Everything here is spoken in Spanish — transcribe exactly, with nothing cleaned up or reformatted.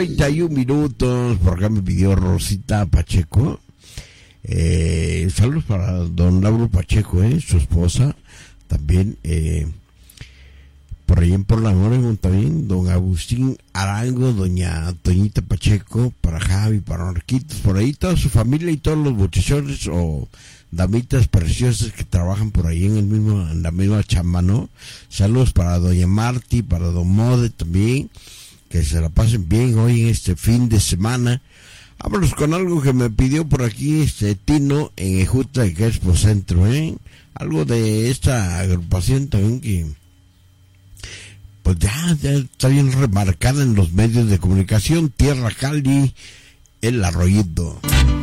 treinta y un minutos, por acá me pidió Rosita Pacheco. Eh, saludos para don Lauro Pacheco, eh, su esposa. También, eh, por ahí en Por la Oregon también, don Agustín Arango, doña Toñita Pacheco, para Javi, para Marquitos, por ahí toda su familia y todos los muchachones o damitas preciosas que trabajan por ahí en el mismo, en la misma chamba, ¿no? Saludos para doña Marti, para don Mode también. Que se la pasen bien hoy en este fin de semana. Vámonos con algo que me pidió por aquí este Tino en Ejuta y Crespo Centro, ¿eh? Algo de esta agrupación también que pues ya, ya está bien remarcada en los medios de comunicación. Tierra Cali, El Arroyito.